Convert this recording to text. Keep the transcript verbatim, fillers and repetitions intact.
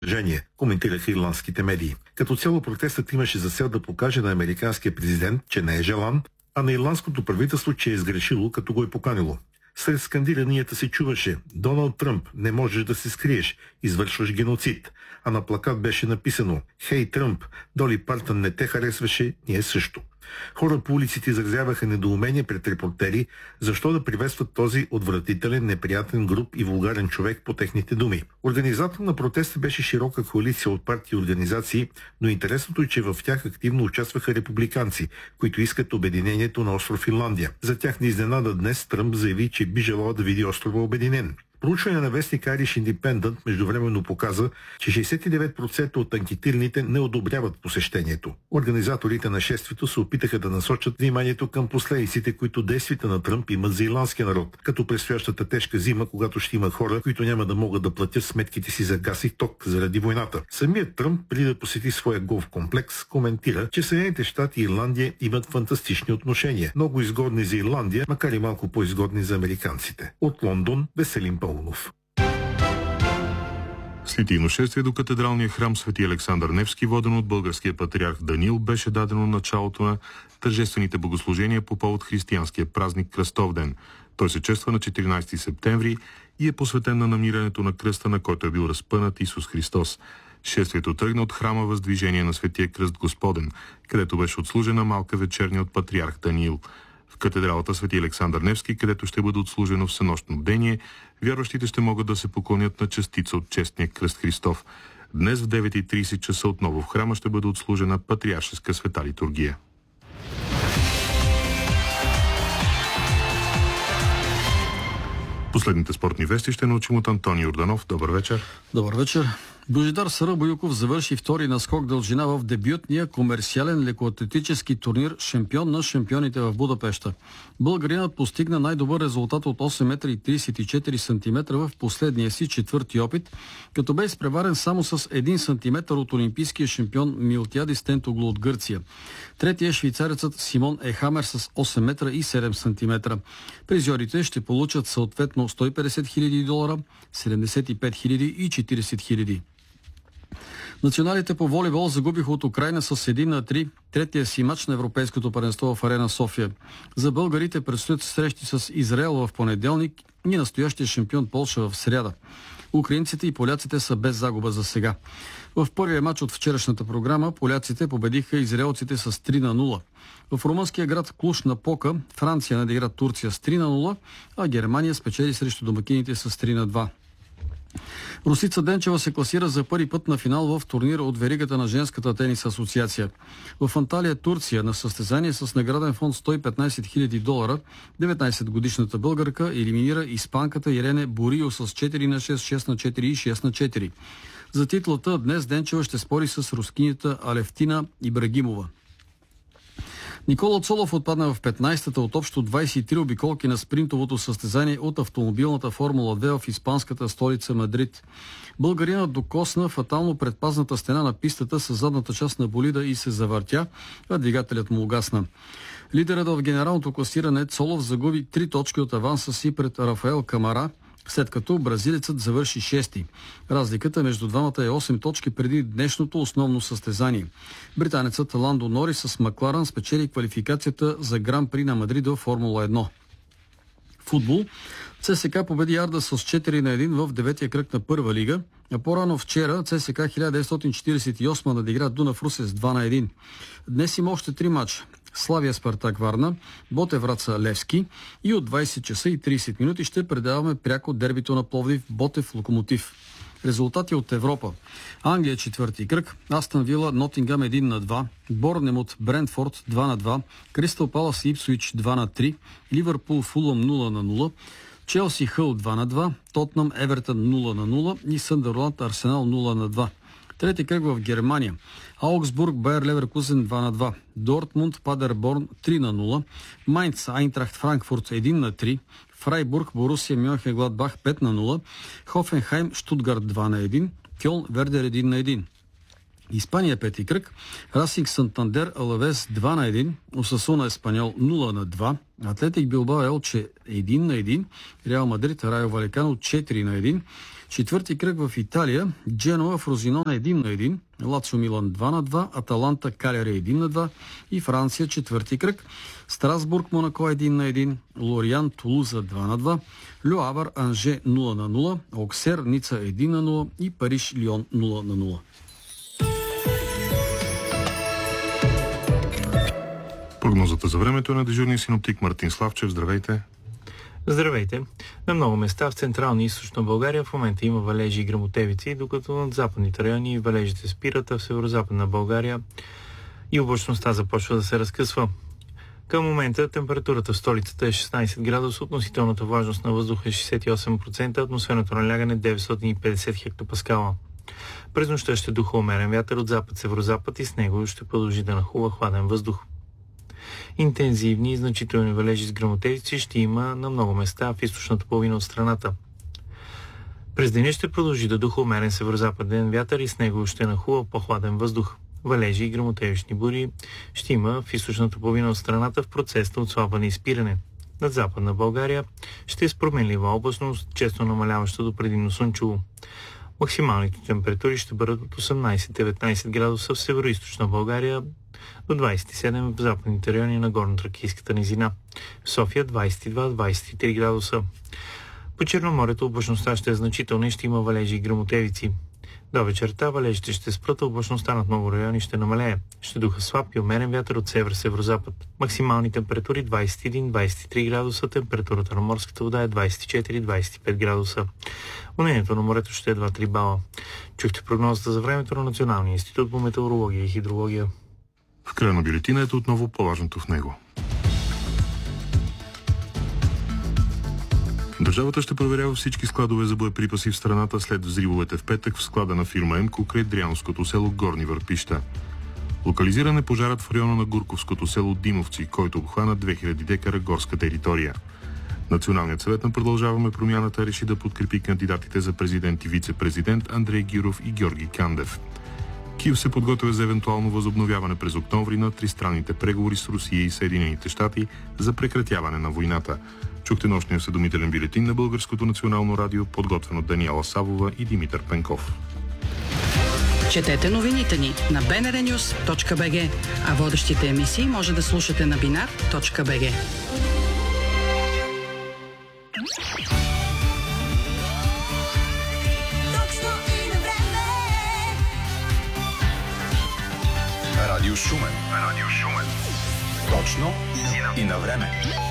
Жение, коментираха ирландските медии. Като цяло протестът имаше за цел да покаже на американския президент, че не е желан, а на ирландското правителство, че е сгрешило, като го е поканило. След скандиранията се чуваше: Доналд Тръмп, не можеш да се скриеш, извършваш геноцид. А на плакат беше написано: Хей, Тръмп, Доли Партън не те харесваше, ние също. Хора по улиците изразяваха недоумение пред репортери, защо да приветстват този отвратителен, неприятен, груб и вулгарен човек, по техните думи. Организатор на протеста беше широка коалиция от партии и организации, но интересното е, че в тях активно участваха републиканци, които искат обединението на остров Ирландия. За тях не изненада днес Тръмп заяви, че би желал да види острова обединен. Проучване на вестник Irish Independent междувременно показа, че шейсет и девет процента от анкетираните не одобряват посещението. Организаторите на шествието се опитаха да насочат вниманието към последиците, които действията на Тръмп имат за ирландския народ, като предстоящата тежка зима, когато ще има хора, които няма да могат да платят сметките си за газ и ток заради войната. Самият Тръмп, преди да посети своя голф комплекс, коментира, че Съединените щати и Ирландия имат фантастични отношения, много изгодни за Ирландия, макар и малко по-изгодни за американците. От Лондон, Веселин Паунов. Слитийно шествие до катедралния храм Свети Александър Невски, водено от българския патриарх Даниил, беше дадено началото на тържествените богослужения по повод християнския празник Кръстовден. Той се чества на четиринайсети септември и е посветен на намирането на кръста, на който е бил разпънат Исус Христос. Шествието тръгна от храма Въздвижение на Светия кръст Господен, където беше отслужена малка вечерня от патриарх Даниил. В катедралата Свети Александър Невски, където ще бъде отслужено всенощно бдение, вярващите ще могат да се поклонят на частица от честния кръст Христов. Днес в девет и трийсет часа отново в храма ще бъде отслужена патриаршеска света литургия. Последните спортни вести ще научим от Антони Йорданов. Добър вечер. Добър вечер. Божидар Сарабоюков завърши втори наскок дължина в дебютния комерциален лекоатлетически турнир шампион на шампионите в Будапеща. Българинът постигна най-добър резултат от осем метра и трийсет и четири сантиметра в последния си четвърти опит, като бе изпреварен само с един сантиметър от олимпийския шампион Милтиадис Тентоглу от Гърция. Третия е швейцарецът Симон Ехамер с осем метра и седем сантиметра. Призьорите ще получат съответно сто и петдесет хиляди долара, седемдесет и пет хиляди и четирийсет хиляди. Националите по волейбол загубиха от Украйна с един на три третия си мач на Европейското първенство в Арена София. За българите предстоят срещи с Израел в понеделник и настоящия шампион Полша в сряда. Украинците и поляците са без загуба за сега. В първия мач от вчерашната програма поляците победиха израелците с три на нула. В румънския град Клуж на Пока Франция надигра Турция с три на нула, а Германия спечели срещу домакините с три на два. Русица Денчева се класира за първи път на финал в турнира от веригата на Женската тенис асоциация. В Анталия, Турция, на състезание с награден фонд сто и петнайсет хиляди долара, деветнайсетгодишната българка елиминира испанката Ирене Борио с четири на шест, шест на четири и шест на четири. За титлата днес Денчева ще спори с рускинята Алевтина Ибрагимова. Никола Цолов отпадна в петнайсетата от общо двайсет и три обиколки на спринтовото състезание от автомобилната Формула две в испанската столица Мадрид. Българинът докосна фатално предпазната стена на пистата с задната част на болида и се завъртя, а двигателят му угасна. Лидерът в генералното класиране Цолов загуби три точки от аванса си пред Рафаел Камара, след като бразилецът завърши шести. Разликата между двамата е осем точки преди днешното основно състезание. Британецът Ландо Норис с Макларен спечели квалификацията за Гран-при на Мадрид в Формула едно. Футбол. ЦСКА победи Арда с четири на един в деветия кръг на първа лига, а по-рано вчера ЦСКА хиляда деветстотин четирийсет и осма надигра Дунав Русе с два на един. Днес има още три мача. Славия Спартак Варна, Ботев Враца Левски и от двайсет часа и трийсет минути ще предаваме пряко дербито на Пловдив Ботев Локомотив. Резултати от Европа. Англия четвърти кръг, Астън Вила Нотингам един на два, Борнемут Брентфорд два на два, Кристал Палас Ипсуич два на три, Ливърпул Фулъм нула на нула, Челси Хъл два на два, Тотнъм Евертън нула на нула и Съндърланд Арсенал нула на два. Трети кръг в Германия. Аугсбург Байер Леверкузен два на два, Дортмунд Падерборн три на нула, Майнц Айнтрахт Франкфурт един на три, Фрайбург Борусия Мьонхенгладбах пет на нула, Хофенхайм Штутгарт два на един, Кьолн Вердер един на един. Испания пети кръг. Расинг Сантандер Алавес два на един. Осасуна Еспаньол нула на два. Атлетик Билбао Елче един на един. Реал Мадрид Райо Валекано четири на един. Четвърти кръг в Италия. Дженуа Фрозинона един на един. Лацио Милан два на два. Аталанта Каляри един на два. И Франция четвърти кръг. Страсбург Монако един на един. Лориан Тулуза два на два. Льо Авър Анже нула на нула. Оксер Ница един на нула. И Париж Лион нула на нула. Прогнозата за времето е на дежурния синоптик Мартин Славчев. Здравейте! Здравейте! На много места в централна и източна България в момента има валежи и гръмотевици, докато над западните райони валежите спират, а в северо-западна България и облачността започва да се разкъсва. Към момента температурата в столицата е шестнайсет градуса, относителната влажност на въздуха е шейсет и осем процента, атмосферното налягане деветстотин и петдесет хектопаскала. През нощта ще духа умерен вятър от запад-северозапад и с него ще продължи да нахува хладен въздух. Интензивни и значителни валежи с гръмотевици ще има на много места в източната половина от страната. През деня ще продължи да духа умерен северозападен вятър и с него ще нахува по-хладен въздух. Валежи и гръмотевични бури ще има в източната половина от страната в процес на отслабване и спиране. Над западна България ще е с променлива облачност, често намаляваща до предимно слънчево. Максималните температури ще бъдат от осемнайсет до деветнайсет градуса в североизточна България, до двайсет и седем в западните райони на Горнотракийската низина. В София двайсет и два до двайсет и три градуса. По Черноморието облачността ще е значителна и ще има валежи и гръмотевици. До вечерта валежите ще спрат, облачността над много райони ще намалее. Ще духа слаб и умерен вятър от север-северозапад. Максимални температури двайсет и един до двайсет и три градуса, температурата на морската вода е двайсет и четири до двайсет и пет градуса. Унението на морето ще е два до три бала. Чухте прогнозата за времето на Националния институт по метеорология и хидрология. В края на бюлетината е отново по-важното в него. Държавата ще проверява всички складове за боеприпаси в страната след взривовете в петък в склада на фирма Емко край Дряновското село Горни Върпища. Локализиран е пожарът в района на Гурковското село Димовци, който обхвана две хиляди декара горска територия. Националният съвет на Продължаваме промяната реши да подкрепи кандидатите за президент и вице-президент Андрей Гюров и Георги Кандев. Киев се подготвя за евентуално възобновяване през октомври на тристранните преговори с Русия и Съединените щати за прекратяване на войната. Чухте нощния съдомителен бюлетин на Българското национално радио, подготвен от Даниела Савова и Димитър Пенков. Четете новините ни на би ен ар нюс точка би джи, а водещите емисии може да слушате на бинар точка би джи. Радио Шумен. Радио Шумен. Точно и на време.